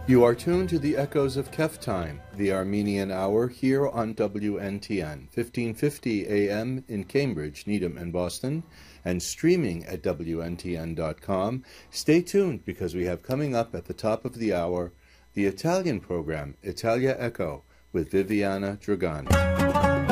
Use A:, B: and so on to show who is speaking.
A: You are tuned to the echoes of Kef Time, the Armenian Hour, here on WNTN, 1550 AM in Cambridge, Needham, and Boston, and streaming at WNTN.com. Stay tuned because we have coming up at the top of the hour the Italian program, Italia Echo, with Viviana Dragani.